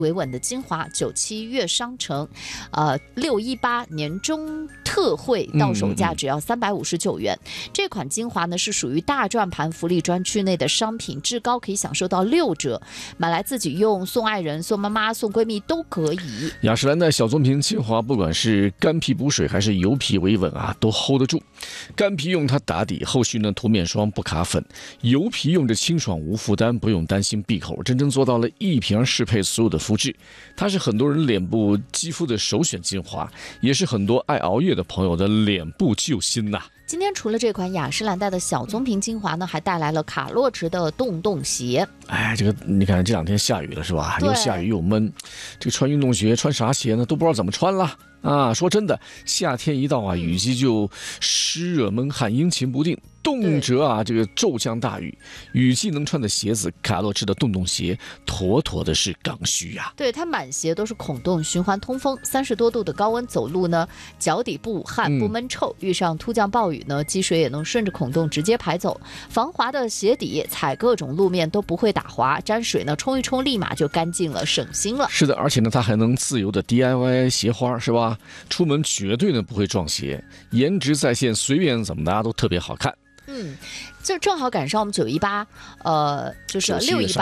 维稳的精华97月商城，618年中特惠到手价只要359元。这款精华呢是属于大转盘福利专区内的商品，至高可以享受到6折，买来自己用、送爱人、送妈妈、送闺蜜都可以。 雅诗兰黛小棕瓶精华，不管是干皮补水还是油皮维稳啊，都 hold 得住。干皮用它打底，后续呢涂面霜不卡粉；油皮用着清爽无负担，不用担心闭口，真正做到了一瓶适配所有的肤质。它是很多人脸部肌肤的首选精华，也是很多爱熬夜的朋友的脸部救星呐。 今天除了这款雅诗兰黛的小棕瓶精华呢，还带来了卡洛驰的洞洞鞋。 哎，这个你看这2天下雨了是吧？又下雨又闷，这个穿运动鞋穿啥鞋呢？都不知道怎么穿了。啊，说真的，夏天一到啊，雨季就湿热闷汗，阴晴不定，动辄啊这个骤降大雨。雨季能穿的鞋子，卡洛驰的洞洞鞋，妥妥的是刚需呀。 对，它满鞋都是孔洞，循环通风，30多度的高温走路呢，脚底不捂汗不闷臭，遇上突降暴雨呢，积水也能顺着孔洞直接排走。防滑的鞋底，踩各种路面都不会打滑，沾水呢冲一冲，立马就干净了，省心了。 是的，而且呢，它还能自由的 DIY 鞋花，是吧？出门绝对呢不会撞鞋，颜值在线，随便怎么搭都特别好看。 就正好赶上我们918，就是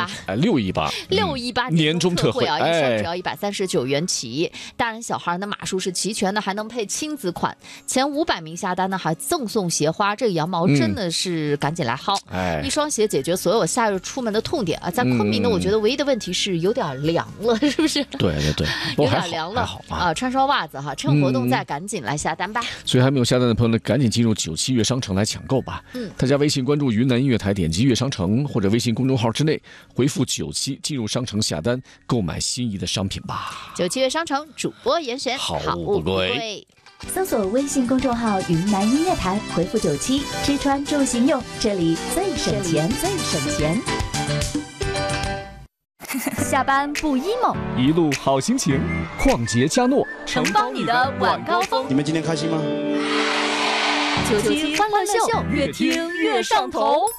618 年终特惠啊，一双只要139元起。大人小孩呢码数是齐全的，还能配亲子款。前500名下单呢还赠送鞋花，这个羊毛真的是赶紧来薅。一双鞋解决所有夏日出门的痛点啊。在昆明呢，我觉得唯一的问题是有点凉了，是不是？ 对， 有点凉了啊，穿双袜子哈，趁活动再赶紧来下单吧。 所以还没有下单的朋友呢，赶紧进入97月商城来抢购吧。大家微信关注云南音乐台，点击乐商城或者微信公众号之内回复97进入商城下单，购买心仪的商品吧。 97月商城主播严选， 好物不贵。 搜索微信公众号云南音乐台，回复97，吃穿住行用，这里最省钱，最省钱。下班不 emo， 一路好心情，旷杰嘉诺承包你的晚高峰。 你们今天开心吗？ 97欢乐秀，越听越上头。